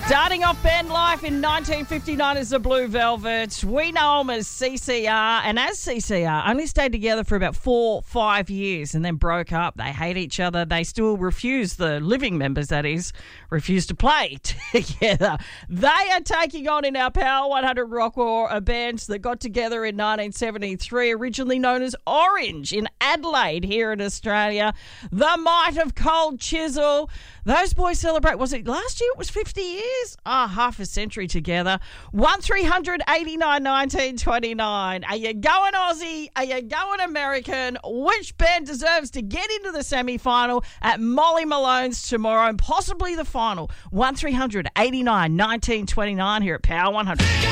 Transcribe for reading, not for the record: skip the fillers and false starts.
Starting off band life in 1959 as the Blue Velvets. We know them as CCR, and as CCR, only stayed together for about 4-5 years and then broke up. They hate each other. They still refuse, the living members that is, refuse to play together. They are taking on in our Power 100 Rock War a band that got together in 1973, originally known as Orange in Adelaide here in Australia. The Might of Cold Chisel. Those boys celebrate, was it last year? It was 50 years? Half a century together. 1300 89 19 29. Are you going Aussie? Are you going American? Which band deserves to get into the semi-final at Molly Malone's tomorrow and possibly the final? 1300 89 19 29 here at Power 100.